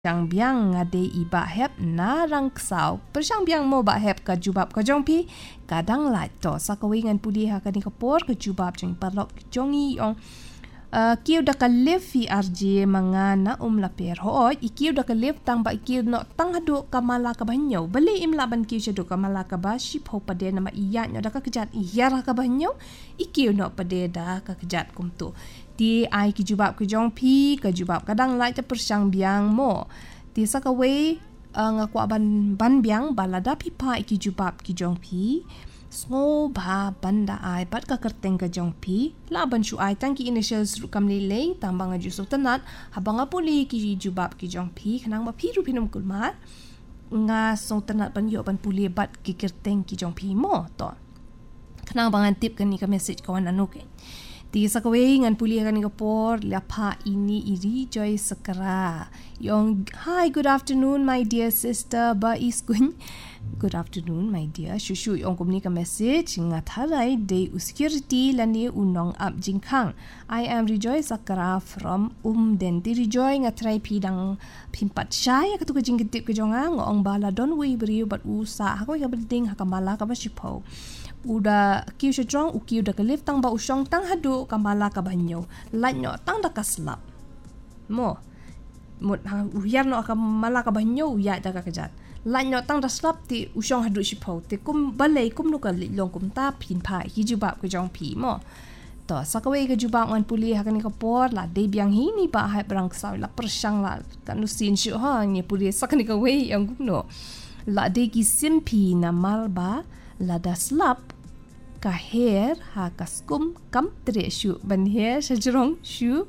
Persiang biang ngade iba hep narang ksau. Persiang biang mo ba hep ka jubab ka jong pi. Kadang lai to sakawingan puli ha ka ni kapor ka jubab jong parlok jongi yong. Kiu da ka live fi RJ mga na laper hoy ikiu da ka live tang ba ikiu no tang hadu kamala ka banyo bali imla ban kiu shadu kamala ka ba ship ho pade nama iya nyo da ka kejat iya ka banyo ikiu no pade da ka kejat kum tu ti ai ki jubab ki jong pi ka jubab kadang lai ta persiang biang mo ti sakawe ngakwa ban biang balada pipa iki jubab ki jong pi Smo ba banda ai bat ka kerteng ka jong pi laban shu ai tangki initials ru kam lele tambang aju so tanat habang apuli ki jubab ki jong pi kanang ba pi ru pinum kulmat nga so tanat ban yo ban puli bat ki kerteng ki jong pi mo to kanang bangan tip kan ni ka message kawan anu ke ti sakawe ngan puli kan ni kapor lapa ini iri joy sekara yong hi good afternoon my dear sister ba iskun Good afternoon, my dear. Shushu yung kumni ka message nga tharay day security lani unong up jingkang. I am Rejoy Sakara from Denti Rejoy nga try pidang pimpat siya. Katu ka jinggitip ka jonga ngoong bala don way beriyo bat usa. Hakoy ka berding hakamala ka ba sipaw. Uda kiyo siya drong ukiyo da ka lift tang ba usyong tang hadu kamala ka banyo. Lanyo tang da ka slap. Mo. Uyar no akamala ka banyo uya da ka kajat. Lanyo tang raslap ti usyong hadu sipaw ti kum balay kum nuka long kum ta pin pa hijubab ke jong pi mo to sakawe ke jubab ngan puli ha kan kapor la de biang hini ba hai brang saw la persyang la kan nusin shu ha ni puli sakani ka we yang gumno la de ki simpi na malba la da slap ka her ha kaskum kam tre shu ban her sajrong shu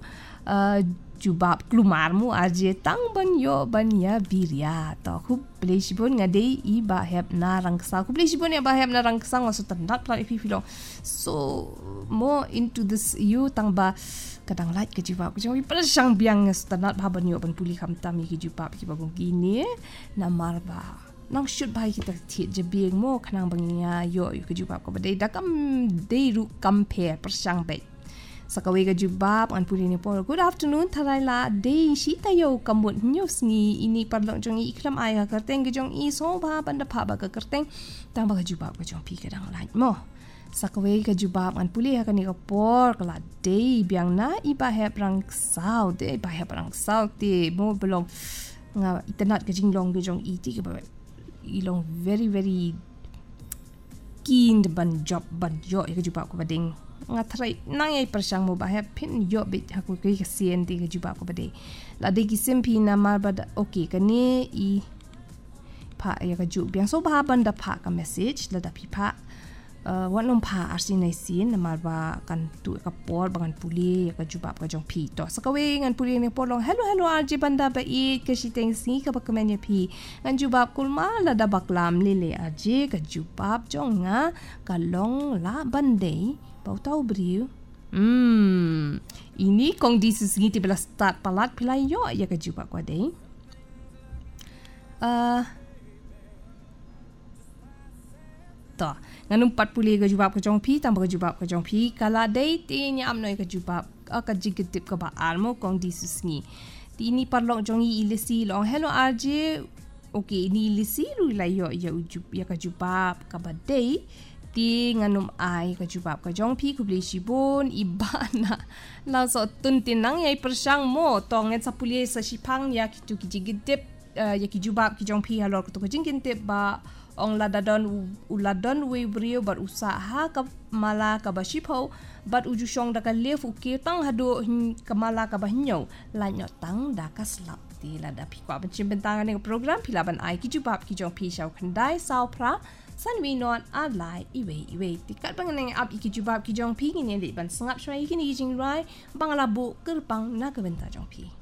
jubab kelumarmu aje tang ban yo ban ya birya to khu plesibon ngade I ba heb na rangsa khu plesibon ya ba heb na rangsa ngaso tandak pla ifi filong so more into this you tang ba kadang light ke jubab ke jong persang biang standard ba ban yo ban puli kham tami ke jubab ki bagong gini na marba nang shoot bai kita ti je bieng mo kanang bangya yo ke jubab ko badai dakam dei ru compare persang bet sakawe ka jubab an puli ni por good afternoon tharai la day shi tayo kambut news ni ini parlong jong I iklam ai ka kerteng ke jong I so ba banda pha ba ka kerteng tang ba ka jubab ka jong pi ka dang lai mo sakawe ka jubab an puli ha ka ni ka por kala day biang na I ba he prang sao de ba he prang sao ti mo belong nga internet ka jinglong ke jong I ti ka ba ilong very very keen ban job ban yo ka jubab ko bading nga try nang ay persyang mo ba pin yo bit aku kay kasien ti jubab ko bade la de gisimpi na marbada okay kani I pa ya ka jub yang so ba banda pa ka message la da pi pa wanom pa arsin ay sin na marba kan tu ka por bangan puli ya ka jubab ka jong pi to sakawe ngan puli ni polong hello RJ banda ba I ka siteng si ka ba kamenya pi ngan jubab kulma la da baklam lile RJ ka jubab jong nga kalong la bandai Pau tahu beriu. Ini kondisi segitu bila start palat pilai yo ya ke jubab ko dei. To, nganum 40 ke jubab ke jong pi tambah ke jubab ke jong pi kala dei ti nya amno ke jubab ka jigitip ke ba almo kondisi sengi. Ti ini parlok jong I ilisi long hello RJ. Okey ini ilisi lu la yo ya ujub ya ke jubab ka ba dei. Ti nganum ai ka jubab ka jong pi ku beli sibon ibana la so tun tinang yai persyang mo tonget sa puli sa sipang ya kitu ki jigitip ya ki jubab ki jong pi halor ku jingintip ba ong uladon we brio bar usaha ka mala ka ba sipo bat uju syong da ka lef uki tang hadu kamala ka ba hinyo lanyo tang da ka slap ti la da pi kwa bencim bentangan ni program pilaban ai ki jubab ki jong pi syau kendai sau pra san we not adlai iwe tikat banganang up iki jubab ki jong pi ni li ban sangap shwai kini jing rai bangala bu kerpang na ka benta jong pi